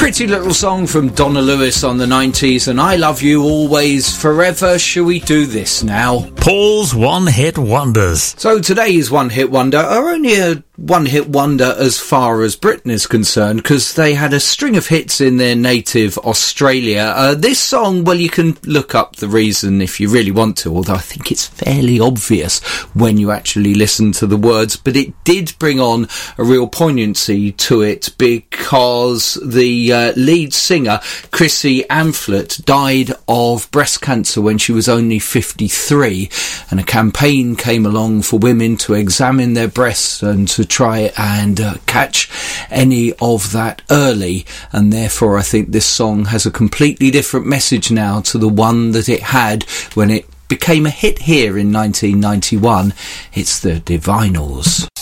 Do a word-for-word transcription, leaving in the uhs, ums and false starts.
Pretty little song from Donna Lewis on the nineties, and I Love You Always Forever. Shall we do this now? Paul's One Hit Wonders. So today's One Hit Wonder are only a one hit wonder as far as Britain is concerned, because they had a string of hits in their native Australia. Uh, this song, well, you can look up the reason if you really want to, although I think it's fairly obvious when you actually listen to the words, but it did bring on a real poignancy to it because the uh, lead singer, Chrissy Amphlett, died of breast cancer when she was only fifty-three, and a campaign came along for women to examine their breasts and to try and uh, catch any of that early, and therefore I think this song has a completely different message now to the one that it had when it became a hit here in nineteen ninety-one. It's the Divinyls.